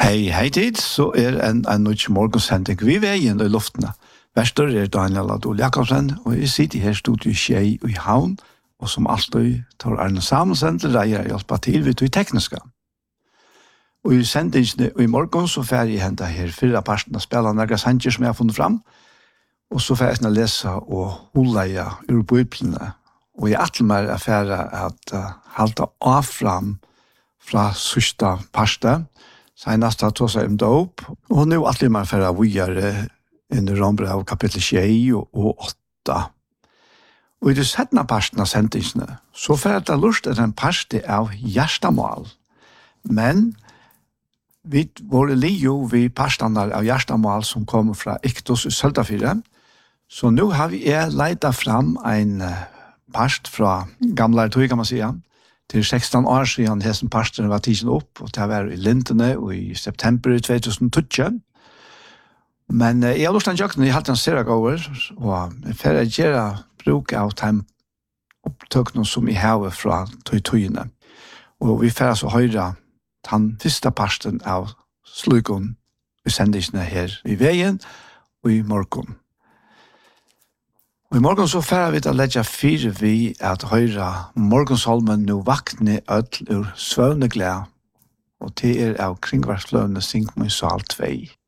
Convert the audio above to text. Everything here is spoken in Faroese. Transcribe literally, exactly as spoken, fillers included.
Hei, hei tid, så er en, en nødt morgensending vi veien i luftene. Verster er Daniel Adol Jakobsen, og jeg sitter her studiet i Skjei og i Havn, og som alltid tar Arne Samuelsen reier jeg hjelper til ved det tekniske. Og i sendingene og i morgen så får jeg hente her fire parten av spillene av sanger som jeg har funnet fram, og så får jeg lese og holde ur Bibelene. Og jeg atle meg affære at uh, halte av fram fra sørste parten, senast har tog seg om dåp, og nå atle meg affære videre inn i Rombrev kapittel tjei og åtta. Og i det settende parten av sendingene, så får jeg lust til en parti av hjertemål. Men vi var lijo vi parstene av hjertemål som kommer fra Iktos i Søltafire, så nå har vi leitet fram en parst fra gamle tog, kan man si, til seksten år siden hesten parsten var tidsen opp, og det var i Lintene og i september to tusen og tolv. Men eh, jeg har lyst til en jøkken, jeg hadde en serie over, og jeg får gjøre bruk av de opptøkene som jeg har fra tog-togene. Og vi får altså høre den første parsten av slukken i sendingene her i veien og i morgen. Og i morgen så får vi til å legge fire vi at høre morgensholmen nå vakne ødel ur svøvneglede, og det er av kringvarsløvende Syng min sal tvei.